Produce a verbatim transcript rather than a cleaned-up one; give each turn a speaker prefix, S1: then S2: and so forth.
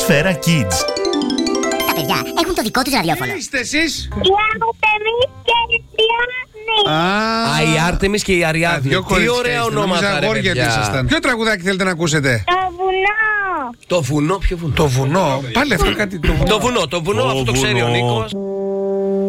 S1: Σφαίρα Kids.
S2: Τα παιδιά έχουν το δικό τους ραδιόφωνο.
S3: Τι είστε εσείς?
S4: Η Άρτεμις και η Διάννη.
S3: Α,
S5: Α, η Άρτεμις και η Αριάδνη.
S3: δύο
S5: Τι
S3: κορίτσια
S5: ωραία
S3: είστε. Νόμιζα
S5: ονόματα, ρε
S3: αγόρια
S5: παιδιά.
S3: ήσασταν. Ποιο τραγουδάκι θέλετε να ακούσετε?
S4: Το βουνό.
S5: Το βουνό, ποιο βουνό?
S3: Το βουνό. Πάλι αυτό κάτι το βουνό.
S5: Το βουνό, το βουνό, αυτό το ξέρει ο Νίκος.